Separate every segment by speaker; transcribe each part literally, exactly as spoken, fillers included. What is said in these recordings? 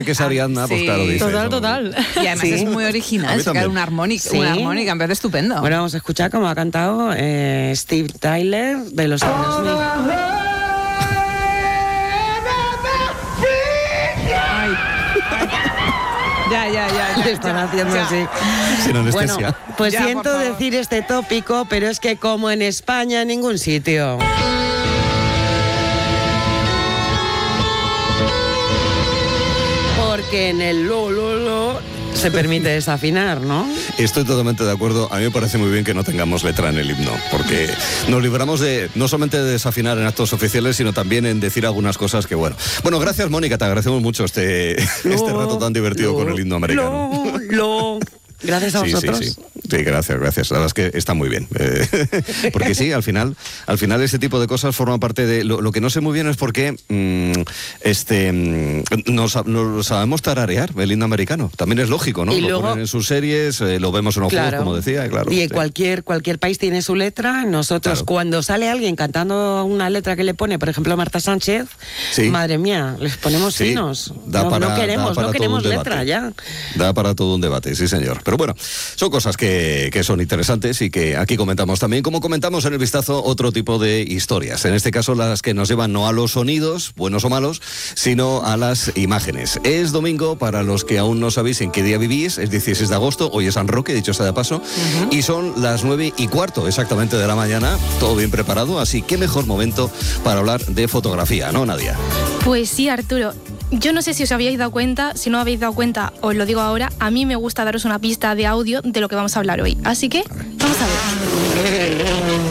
Speaker 1: que es Ariadna, pues
Speaker 2: sí.
Speaker 1: claro, dice.
Speaker 3: Total,
Speaker 1: ¿no?
Speaker 3: total.
Speaker 2: Y además
Speaker 4: Sí.
Speaker 2: es muy original, sacar una armónica,
Speaker 4: Sí.
Speaker 2: una armónica, en vez de estupendo.
Speaker 4: Bueno, vamos a escuchar cómo ha cantado eh, Steve Tyler de los Aerosmith.
Speaker 2: Ya, ya, ya. ya
Speaker 4: Le están
Speaker 2: ya,
Speaker 4: haciendo
Speaker 2: ya.
Speaker 4: así.
Speaker 1: Sin anestesia.
Speaker 4: Bueno, pues
Speaker 2: Ya,
Speaker 4: siento
Speaker 2: por favor.
Speaker 4: decir este tópico, pero es que como en España en ningún sitio. Porque en el lo, lo, lo se permite desafinar, ¿no?
Speaker 1: Estoy totalmente de acuerdo. A mí me parece muy bien que no tengamos letra en el himno, porque nos libramos de no solamente de desafinar en actos oficiales, sino también en decir algunas cosas que, bueno. Bueno, gracias, Mónica, te agradecemos mucho este,
Speaker 4: Lo,
Speaker 1: este rato tan divertido
Speaker 4: lo,
Speaker 1: con el himno americano.
Speaker 4: Lo, lo. Gracias a
Speaker 1: Sí,
Speaker 4: vosotros.
Speaker 1: sí, sí. Sí, gracias, gracias. La verdad es que está muy bien. Eh, porque sí, al final, al final ese tipo de cosas forman parte de... Lo, lo que no sé muy bien es por qué mmm, este, mmm, nos, nos sabemos tararear el himno americano. También es lógico, ¿no?
Speaker 4: Y
Speaker 1: lo
Speaker 4: luego,
Speaker 1: ponen en sus series, eh, lo vemos en los
Speaker 4: claro,
Speaker 1: juegos, como decía, claro.
Speaker 4: y en
Speaker 1: sí.
Speaker 4: cualquier, cualquier país tiene su letra. Nosotros,
Speaker 1: Claro.
Speaker 4: cuando sale alguien cantando una letra que le pone, por ejemplo, Marta Sánchez,
Speaker 1: Sí.
Speaker 4: madre mía, les ponemos
Speaker 1: Sí,
Speaker 4: finos.
Speaker 1: da
Speaker 4: no,
Speaker 1: para-
Speaker 4: no
Speaker 1: da
Speaker 4: queremos,
Speaker 1: para
Speaker 4: no
Speaker 1: todo
Speaker 4: queremos
Speaker 1: un
Speaker 4: letra
Speaker 1: debate.
Speaker 4: ya.
Speaker 1: Da para todo un debate, sí señor. Pero bueno, son cosas que, que son interesantes y que aquí comentamos también, como comentamos en el vistazo, otro tipo de historias. En este caso las que nos llevan no a los sonidos, buenos o malos, sino a las imágenes. Es domingo, para los que aún no sabéis en qué día vivís, es dieciséis de agosto, hoy es San Roque, dicho sea de paso, uh-huh. y son las nueve y cuarto exactamente de la mañana, todo bien preparado, así que mejor momento para hablar de fotografía, ¿no, Nadia?
Speaker 3: Pues sí, Arturo. Yo no sé si os habíais dado cuenta, si no habéis dado cuenta, os lo digo ahora, a mí me gusta daros una pista de audio de lo que vamos a hablar hoy. Así que, vamos a ver.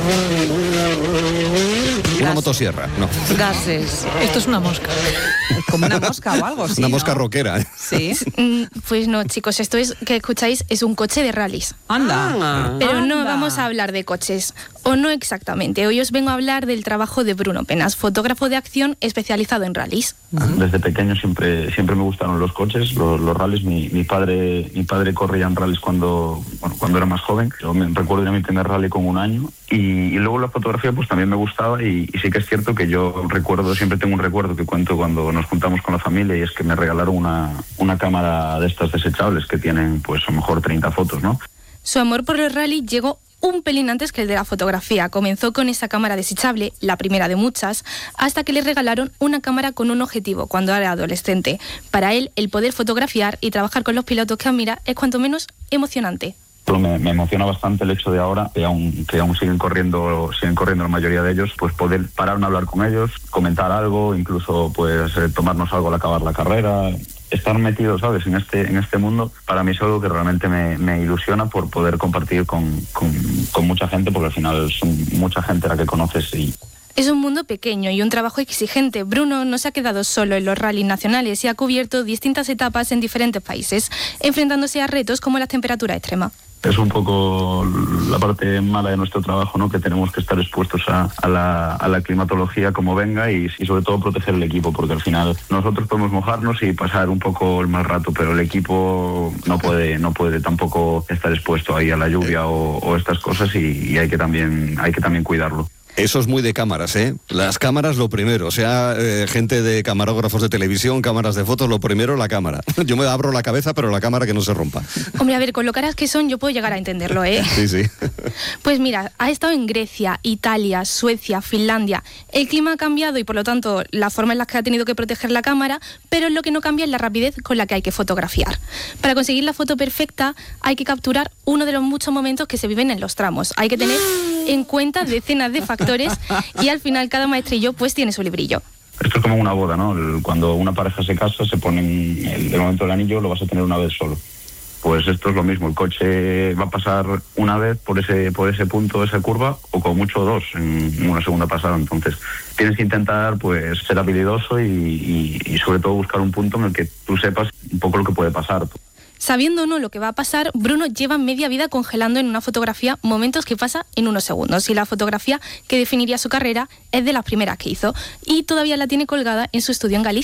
Speaker 1: Una motosierra, no.
Speaker 4: Gases.
Speaker 3: Esto es una mosca.
Speaker 2: Como una mosca o algo, sí,
Speaker 1: Una mosca
Speaker 2: ¿no?
Speaker 1: rockera.
Speaker 2: Sí.
Speaker 3: Pues no, chicos, esto es que escucháis es un coche de rallies.
Speaker 2: Anda.
Speaker 4: Ah.
Speaker 3: Pero no
Speaker 2: Anda.
Speaker 3: vamos a hablar de coches, o no exactamente. Hoy os vengo a hablar del trabajo de Bruno Penas, fotógrafo de acción especializado en rallies.
Speaker 5: Desde pequeño siempre siempre me gustaron los coches, los, los rallies. Mi, mi padre mi padre corría en rallies cuando bueno, cuando era más joven. Yo me recuerdo de mi primer rally con un año. Y, y luego la fotografía pues también me gustaba y, y sí que es cierto que yo recuerdo, siempre tengo un recuerdo que cuento cuando nos juntamos con la familia, y es que me regalaron una, una cámara de estas desechables que tienen pues a lo mejor treinta fotos, ¿no?
Speaker 3: Su amor por los rally llegó un pelín antes que el de la fotografía. Comenzó con esa cámara desechable, la primera de muchas, hasta que le regalaron una cámara con un objetivo cuando era adolescente. Para él, el poder fotografiar y trabajar con los pilotos que admira es cuanto menos emocionante.
Speaker 5: Me, me emociona bastante el hecho de ahora que aún, que aún siguen corriendo siguen corriendo la mayoría de ellos, pues poder pararme a hablar con ellos, comentar algo, incluso pues eh, tomarnos algo al acabar la carrera. Estar metido, ¿sabes?, en este en este mundo, para mí es algo que realmente me, me ilusiona por poder compartir con, con, con mucha gente, porque al final son mucha gente la que conoces y...
Speaker 3: Es un mundo pequeño y un trabajo exigente. Bruno no se ha quedado solo en los rallies nacionales y ha cubierto distintas etapas en diferentes países, enfrentándose a retos como la temperatura extrema.
Speaker 5: Es un poco la parte mala de nuestro trabajo, ¿no?, que tenemos que estar expuestos a, a, la, a la climatología como venga y, y sobre todo proteger el equipo, porque al final nosotros podemos mojarnos y pasar un poco el mal rato, pero el equipo no puede no puede tampoco estar expuesto ahí a la lluvia o, o estas cosas y, y hay que también hay que también cuidarlo.
Speaker 1: Eso es muy de cámaras, ¿eh? Las cámaras lo primero, o sea, eh, gente de camarógrafos de televisión, cámaras de fotos, lo primero la cámara. Yo me abro la cabeza, pero la cámara que no se rompa.
Speaker 3: Hombre, a ver, con lo caras que son yo puedo llegar a entenderlo, ¿eh?
Speaker 1: Sí, sí.
Speaker 3: Pues mira, ha estado en Grecia, Italia, Suecia, Finlandia. El clima ha cambiado y por lo tanto la forma en la que ha tenido que proteger la cámara, pero lo que no cambia es la rapidez con la que hay que fotografiar. Para conseguir la foto perfecta hay que capturar uno de los muchos momentos que se viven en los tramos. Hay que tener en cuenta decenas de factores y al final cada maestrillo pues tiene su librillo.
Speaker 5: Esto es como una boda, ¿no? El, cuando una pareja se casa, se ponen el, el momento del anillo lo vas a tener una vez solo. Pues esto es lo mismo, el coche va a pasar una vez por ese por ese punto, esa curva, o como mucho dos en una segunda pasada. Entonces tienes que intentar pues ser habilidoso y, y, y sobre todo buscar un punto en el que tú sepas un poco lo que puede pasar.
Speaker 3: Sabiendo o no lo que va a pasar, Bruno lleva media vida congelando en una fotografía momentos que pasa en unos segundos. Y la fotografía que definiría su carrera es de las primeras que hizo y todavía la tiene colgada en su estudio en Galicia.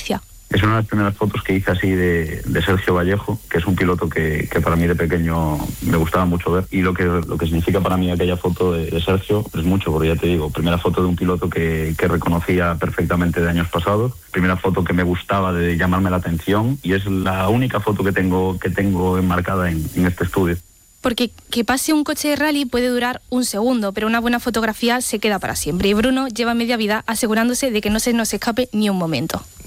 Speaker 5: Es una de las primeras fotos que hice así de, de Sergio Vallejo, que es un piloto que, que para mí de pequeño me gustaba mucho ver. Y lo que, lo que significa para mí aquella foto de, de Sergio es mucho, porque ya te digo, primera foto de un piloto que, que reconocía perfectamente de años pasados, primera foto que me gustaba de llamarme la atención, y es la única foto que tengo, que tengo enmarcada en, en este estudio.
Speaker 3: Porque que pase un coche de rally puede durar un segundo, pero una buena fotografía se queda para siempre. Y Bruno lleva media vida asegurándose de que no se nos escape ni un momento.